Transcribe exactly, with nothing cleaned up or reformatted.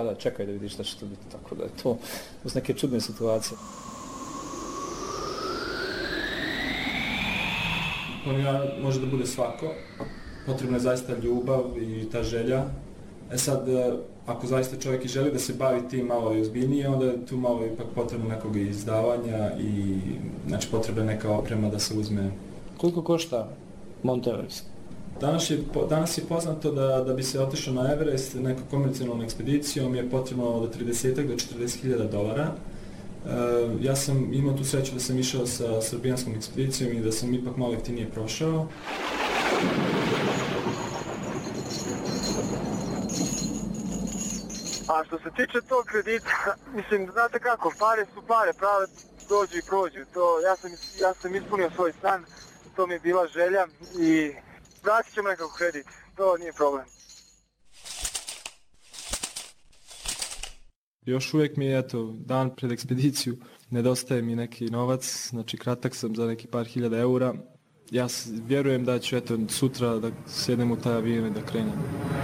da, čekaj da vidiš šta će to biti, tako da je to uz neke čudne situacije. Planina može da bude svako, potrebna je zaista ljubav i ta želja. E sad, ako zaista čovjek i želi da se bavi tim malo i ozbiljnije, onda je tu malo ipak potrebno nekog izdavanja i znači potrebna neka oprema da se uzme. Koliko košta Mount Everest? Danas je, danas je poznato da, da bi se otišao na Everest nekom komercijalnom ekspedicijom je potrebno od trideset do četrdeset hiljada dolara. E, ja sam imao tu sreću da sam išao sa srbijanskom ekspedicijom i da sam ipak malo jeftinije prošao. A što se tiče tog kredita, mislim, znate kako, pare su pare, prave dođu i prođu. To, ja, sam, ja sam ispunio svoj san, to mi je bila želja i vratit ćemo nekako kredit, to nije problem. Još uvijek mi je, eto, dan pred ekspediciju, nedostaje mi neki novac, znači kratak sam za neki par hiljada eura. Ja vjerujem da ću, eto, sutra da sjednem u taj avion i da krenem.